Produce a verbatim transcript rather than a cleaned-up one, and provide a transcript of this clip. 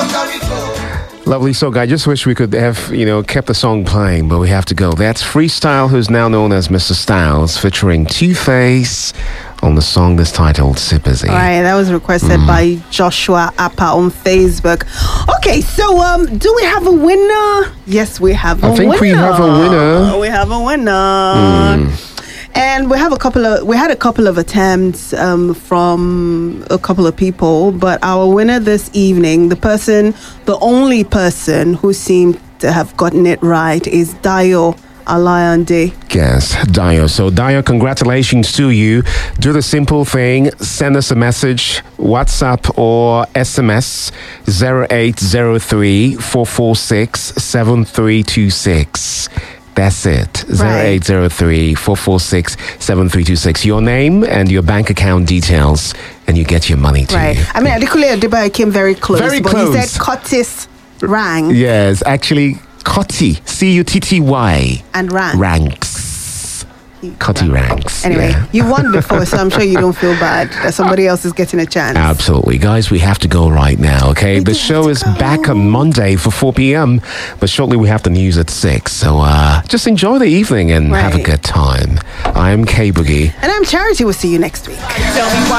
Lovely song. I just wish we could have, you know, kept the song playing, but we have to go. That's Freestyle, who's now known as Mister Styles, featuring Two-Face on the song that's titled Sippers. All right, that was requested mm. by Joshua Appa on Facebook. Okay, so um, do we have a winner? Yes, we have a winner. I think winner. we have a winner. We have a winner. Mm. And we have a couple of we had a couple of attempts um, from a couple of people, but our winner this evening, the person, the only person who seemed to have gotten it right, is Dayo Alayande. Yes, Dayo. So Dayo, congratulations to you. Do the simple thing: send us a message, WhatsApp or S M S zero eight zero three, four four six, seven three two six. That's it. zero eight zero three, four four six, seven three two six. Your name and your bank account details, and you get your money too. Right. I mean, Adekunle Adebayo came very close. Very but close. He said Curtis Rang. Yes, actually, Cutty. C U T T Y. And Rang. Ranks. Cutty Ranks. Anyway, yeah. You won before, so I'm sure you don't feel bad that somebody else is getting a chance. Absolutely. Guys, we have to go right now, okay? We the show is go. back on Monday for four p.m., but shortly we have the news at six. So uh, just enjoy the evening and right. have a good time. I'm K Boogie. And I'm Charity. We'll see you next week. Tell me why.